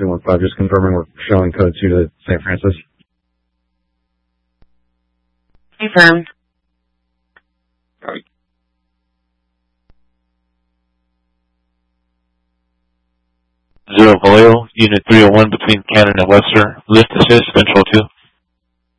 215, just confirming we're showing code 2 to St. Francis. Confirmed. Zero Vallejo, Unit 301 between Cannon and Webster. Lift assist, control 2.